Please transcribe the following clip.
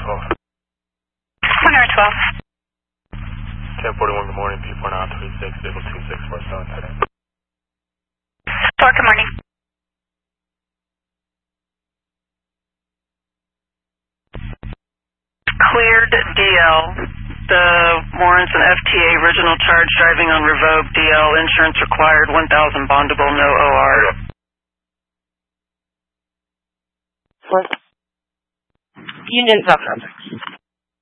12. 112. 1041, good morning. P4 now 36, vehicle 2647 today. 4, good morning. Cleared DL. The warrants and FTA original charge driving on revoked DL insurance required 1,000 bondable, no OR. Union South Sussex.